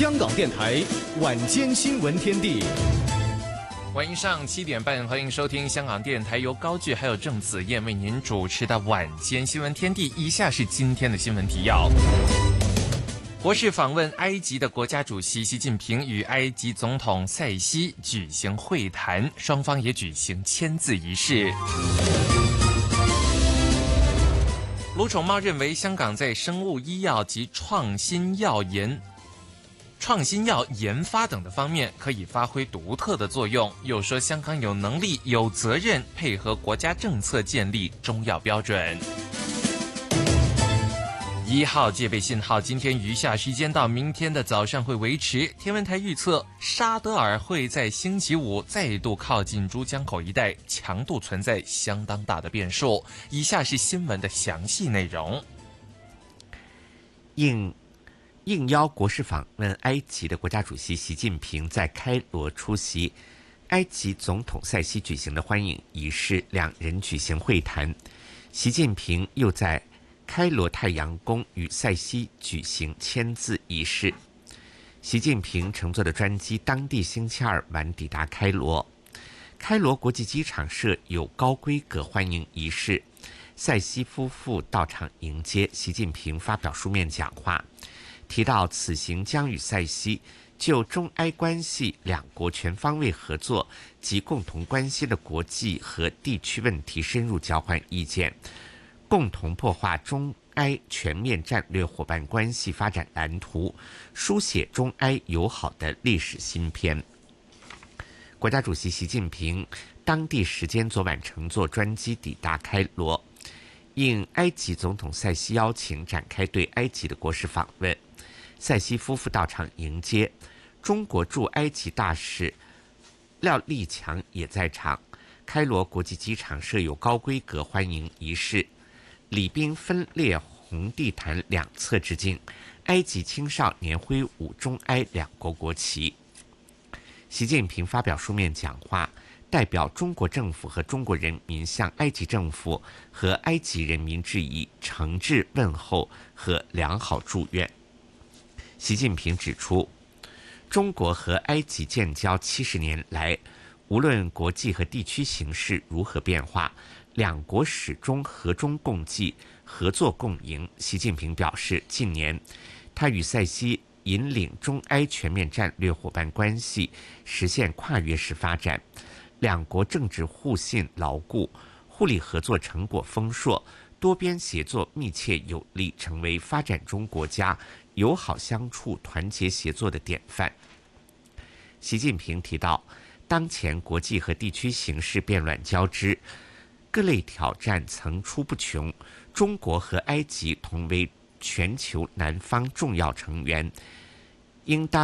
香港电台晚间新闻天地。 晚上7点半，欢迎收听香港电台由高炬还有郑子燕为您主持的晚间新闻天地。以下是今天的新闻提要。国事访问埃及的国家主席习近平与埃及总统塞西举行会谈，双方也举行签字仪式。卢宠茂认为，香港在生物医药及创新药研发等的方面可以发挥独特的作用，又说香港有能力、有责任配合国家政策建立中药标准。1号戒备信号今天余下时间到明天的早上会维持。天文台预测，沙德尔会在星期五再度靠近珠江口一带，强度存在相当大的变数。以下是新闻的详细内容。 应邀国事访问埃及的国家主席习近平在开罗出席埃及总统塞西举行的欢迎仪式，两人举行会谈。习近平又在开罗太阳宫与塞西举行签字仪式。习近平乘坐的专机当地星期二晚抵达开罗。开罗国际机场设有高规格欢迎仪式，塞西夫妇到场迎接。习近平发表书面讲话，提到此行将与塞西就中埃关系、两国全方位合作及共同关心的国际和地区问题深入交换意见，共同擘画中埃全面战略伙伴关系发展蓝图，书写中埃友好的历史新篇。国家主席习近平当地时间昨晚乘坐专机抵达开罗，应埃及总统塞西邀请展开对埃及的国事访问。塞西夫妇到场迎接，中国驻埃及大使廖立强也在场。开罗国际机场设有高规格欢迎仪式，礼宾分列红地毯两侧致敬，埃及青少年挥舞中埃两国国旗。习近平发表书面讲话，代表中国政府和中国人民向埃及政府和埃及人民致以诚挚问候和良好祝愿。习近平指出，中国和埃及建交70年来，无论国际和地区形势如何变化，两国始终和衷共济、合作共赢。习近平表示，近年他与塞西引领中埃全面战略伙伴关系实现跨越式发展，两国政治互信牢固，互利合作成果丰硕，多边协作密切有力，成为发展中国家友好相处、团结协作的典范。习近平提到，当前国际和地区形势变乱交织，各类挑战层出不穷，中国和埃及同为全球南方重要成员，应当